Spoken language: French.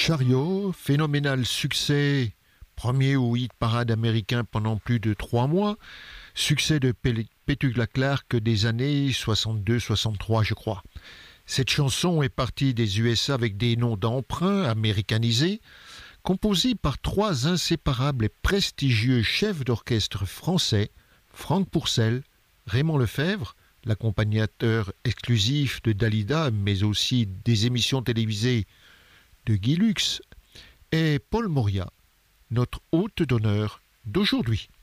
Chariot, phénoménal succès, premier au hit parade américain pendant plus de 3 mois, succès de Petula Clark des années 62-63 je crois. Cette chanson est partie des USA avec des noms d'emprunt américanisés, composée par 3 inséparables et prestigieux chefs d'orchestre français, Franck Pourcel, Raymond Lefebvre, l'accompagnateur exclusif de Dalida, mais aussi des émissions télévisées de Guy Lux, et Paul Moria, notre hôte d'honneur d'aujourd'hui.